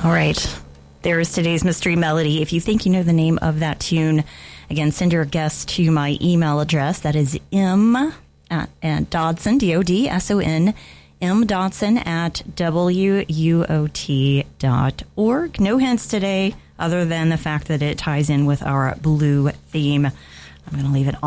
All right. There is today's mystery melody. If you think you know the name of that tune, again, send your guess to my email address. That is Dodson, Dodson, Dodson at WUOT.org. No hints today other than the fact that it ties in with our blue theme. I'm going to leave it